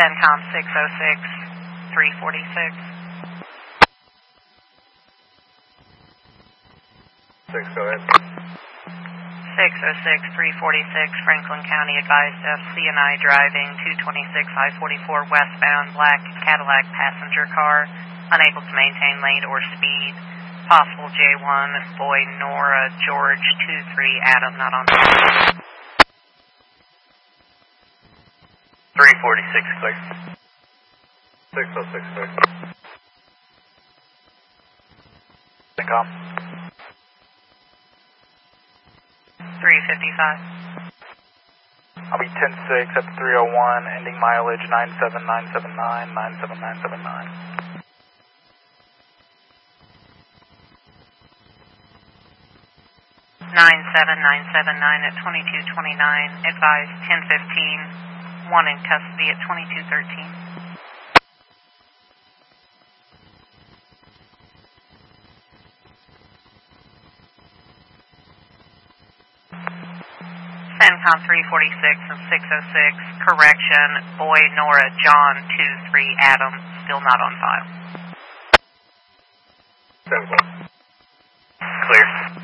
CENTCOM 606, 346. 6, go ahead. 606, 346, Franklin County advised FCNI driving 226 I-44 westbound black Cadillac passenger car, unable to maintain lane or speed. Possible J1, boy Nora George 23 Adam, not on. 346, clear. 606, clear. CENTCOM. 355. I'll be 10-6 at the 301, ending mileage 97979, 97979. 97979 at 2229, advised 1015, one in custody at 2213. CENTCOM 346 and 606, correction, boy Nora John 23 Adam, still not on file. 10-4. Clear.